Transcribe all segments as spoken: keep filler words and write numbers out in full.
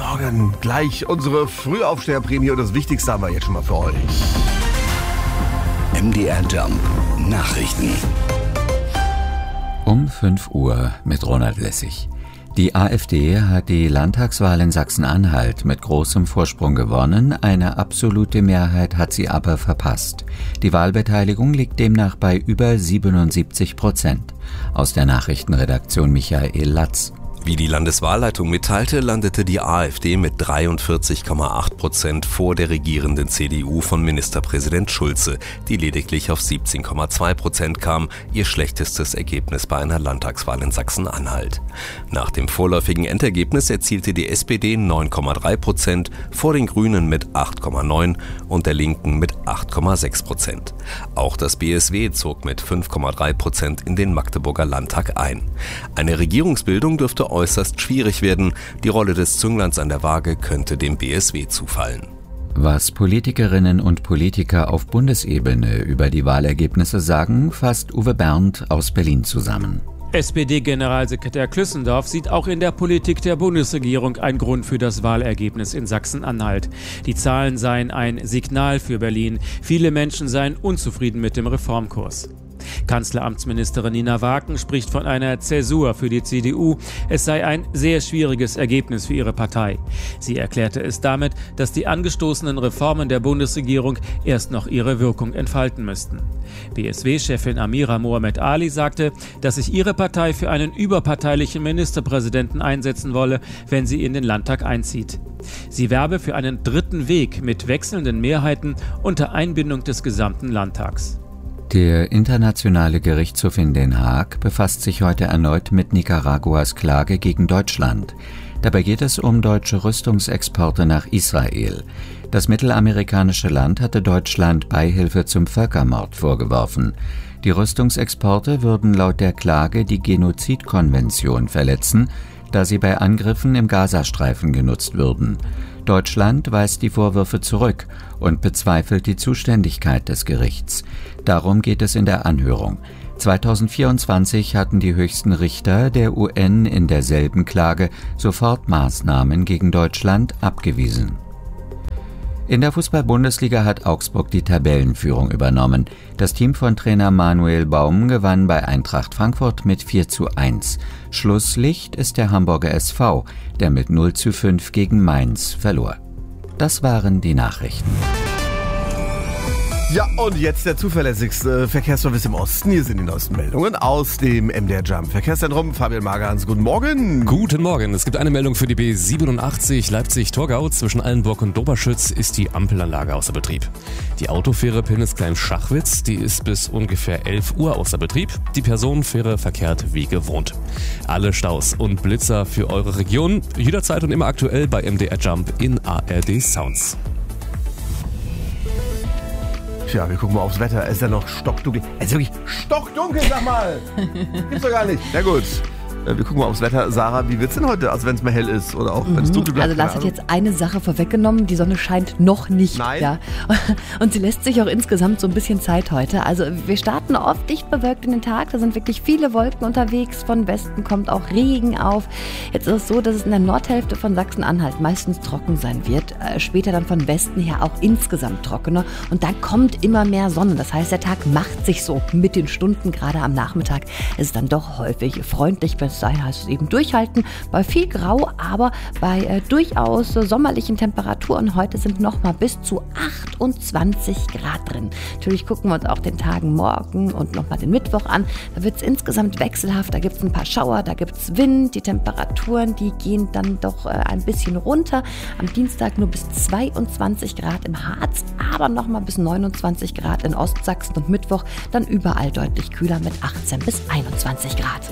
Morgen. Gleich unsere Frühaufsteherprämie und das Wichtigste haben wir jetzt schon mal für euch. M D R Jump Nachrichten. Um fünf Uhr mit Ronald Lessig. Die AfD hat die Landtagswahl in Sachsen-Anhalt mit großem Vorsprung gewonnen, eine absolute Mehrheit hat sie aber verpasst. Die Wahlbeteiligung liegt demnach bei über siebenundsiebzig Prozent. Aus der Nachrichtenredaktion Michael Latz. Wie die Landeswahlleitung mitteilte, landete die AfD mit dreiundvierzig Komma acht Prozent vor der regierenden C D U von Ministerpräsident Schulze, die lediglich auf siebzehn Komma zwei Prozent kam, ihr schlechtestes Ergebnis bei einer Landtagswahl in Sachsen-Anhalt. Nach dem vorläufigen Endergebnis erzielte die S P D neun Komma drei Prozent, vor den Grünen mit acht Komma neun und der Linken mit acht Komma sechs Prozent. Auch das B S W zog mit fünf Komma drei Prozent in den Magdeburger Landtag ein. Eine Regierungsbildung dürfte äußerst schwierig werden. Die Rolle des Züngleins an der Waage könnte dem B S W zufallen. Was Politikerinnen und Politiker auf Bundesebene über die Wahlergebnisse sagen, fasst Uwe Berndt aus Berlin zusammen. S P D-Generalsekretär Klüssendorf sieht auch in der Politik der Bundesregierung einen Grund für das Wahlergebnis in Sachsen-Anhalt. Die Zahlen seien ein Signal für Berlin. Viele Menschen seien unzufrieden mit dem Reformkurs. Kanzleramtsministerin Nina Waken spricht von einer Zäsur für die C D U. Es sei ein sehr schwieriges Ergebnis für ihre Partei. Sie erklärte es damit, dass die angestoßenen Reformen der Bundesregierung erst noch ihre Wirkung entfalten müssten. B S W-Chefin Amira Mohamed Ali sagte, dass sich ihre Partei für einen überparteilichen Ministerpräsidenten einsetzen wolle, wenn sie in den Landtag einzieht. Sie werbe für einen dritten Weg mit wechselnden Mehrheiten unter Einbindung des gesamten Landtags. Der Internationale Gerichtshof in Den Haag befasst sich heute erneut mit Nicaraguas Klage gegen Deutschland. Dabei geht es um deutsche Rüstungsexporte nach Israel. Das mittelamerikanische Land hatte Deutschland Beihilfe zum Völkermord vorgeworfen. Die Rüstungsexporte würden laut der Klage die Genozidkonvention verletzen, da sie bei Angriffen im Gazastreifen genutzt würden. Deutschland weist die Vorwürfe zurück und bezweifelt die Zuständigkeit des Gerichts. Darum geht es in der Anhörung. zweitausendvierundzwanzig hatten die höchsten Richter der U N in derselben Klage Sofortmaßnahmen gegen Deutschland abgewiesen. In der Fußball-Bundesliga hat Augsburg die Tabellenführung übernommen. Das Team von Trainer Manuel Baum gewann bei Eintracht Frankfurt mit vier zu eins. Schlusslicht ist der Hamburger S V, der mit null zu fünf gegen Mainz verlor. Das waren die Nachrichten. Ja, und jetzt der zuverlässigste Verkehrsservice im Osten. Hier sind die neuesten Meldungen aus dem M D R Jump Verkehrszentrum. Fabian Magerhans, guten Morgen. Guten Morgen. Es gibt eine Meldung für die B siebenundachtzig Leipzig-Torgau. Zwischen Allenburg und Doberschütz ist die Ampelanlage außer Betrieb. Die Autofähre Pinnes-Klein-Schachwitz, die ist bis ungefähr elf Uhr außer Betrieb. Die Personenfähre verkehrt wie gewohnt. Alle Staus und Blitzer für eure Region jederzeit und immer aktuell bei M D R Jump in A R D Sounds. Tja, wir gucken mal aufs Wetter. Es ist ja noch stockdunkel. Es ist wirklich stockdunkel, sag mal. Gibt's doch gar nicht. Na gut. Wir gucken mal aufs Wetter. Sarah, wie wird's denn heute, also wenn es mal hell ist oder auch wenn es dunkel bleibt? Also Lars hat jetzt eine Sache vorweggenommen, die Sonne scheint noch nicht. Nein. Ja. Und sie lässt sich auch insgesamt so ein bisschen Zeit heute. Also wir starten oft dicht bewölkt in den Tag, da sind wirklich viele Wolken unterwegs, von Westen kommt auch Regen auf. Jetzt ist es so, dass es in der Nordhälfte von Sachsen-Anhalt meistens trocken sein wird, später dann von Westen her auch insgesamt trockener und dann kommt immer mehr Sonne. Das heißt, der Tag macht sich so mit den Stunden, gerade am Nachmittag ist es dann doch häufig freundlich. Bis dahin heißt es eben durchhalten, bei viel Grau, aber bei äh, durchaus äh, sommerlichen Temperaturen. Heute sind noch mal bis zu achtundzwanzig Grad drin. Natürlich gucken wir uns auch den Tagen morgen und noch mal den Mittwoch an. Da wird es insgesamt wechselhaft, da gibt es ein paar Schauer, da gibt es Wind, die Temperaturen, die gehen dann doch äh, ein bisschen runter. Am Dienstag nur bis zweiundzwanzig Grad im Harz, aber noch mal bis neunundzwanzig Grad in Ostsachsen und Mittwoch dann überall deutlich kühler mit achtzehn bis einundzwanzig Grad.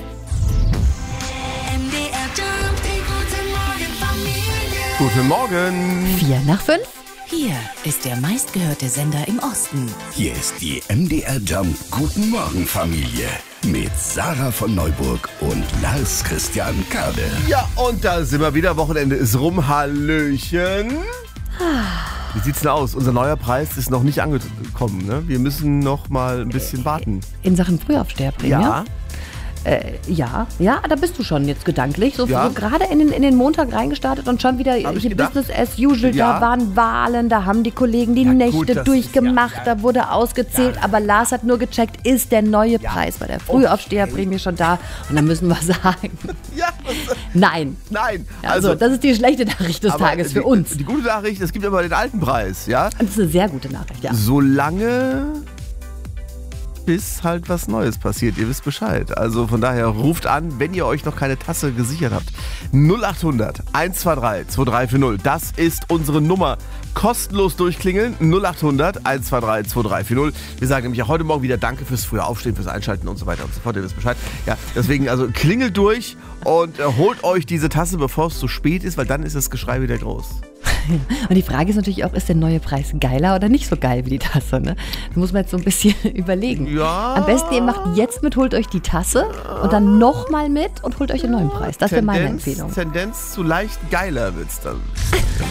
Guten Morgen. Vier nach fünf. Hier ist der meistgehörte Sender im Osten. Hier ist die M D R Jump Guten Morgen Familie mit Sarah von Neuburg und Lars Christian Kade. Ja, und da sind wir wieder. Wochenende ist rum. Hallöchen. Wie sieht's denn aus? Unser neuer Preis ist noch nicht angekommen, ne? Wir müssen noch mal ein bisschen warten. In Sachen Frühaufsteherprämie? Ja. Äh, ja, ja, da bist du schon jetzt gedanklich. So, Ja. so gerade in den, in den Montag reingestartet und schon wieder Hab ich hier gedacht. Business as usual. Ja. Da waren Wahlen, da haben die Kollegen die Ja, gut, Nächte das durchgemacht, ist ja- ja. da wurde ausgezählt. Aber Lars hat nur gecheckt, ist der neue Preis bei der Frühaufsteherprämie schon da? Und dann müssen wir sagen, Ja, was, nein. nein. Also, das ist die schlechte Nachricht des aber Tages für die, uns. Die gute Nachricht, es gibt aber den alten Preis, ja? Und das ist eine sehr gute Nachricht, ja. Solange bis halt was Neues passiert. Ihr wisst Bescheid. Also von daher ruft an, wenn ihr euch noch keine Tasse gesichert habt. null acht hundert eins zwei drei zwei drei vier null. Das ist unsere Nummer. Kostenlos durchklingeln. null acht hundert eins zwei drei zwei drei vier null. Wir sagen nämlich auch heute Morgen wieder Danke fürs frühe Aufstehen, fürs Einschalten und so weiter und so fort. Ihr wisst Bescheid. Ja, deswegen also klingelt durch und äh, holt euch diese Tasse, bevor es zu spät ist, weil dann ist das Geschrei wieder groß. Und die Frage ist natürlich auch, ist der neue Preis geiler oder nicht so geil wie die Tasse? Ne? Da muss man jetzt so ein bisschen überlegen. Ja. Am besten, ihr macht jetzt mit, holt euch die Tasse und dann nochmal mit und holt euch den neuen Preis. Das wäre meine Tendenz- Empfehlung. Tendenz zu leicht geiler wird's dann.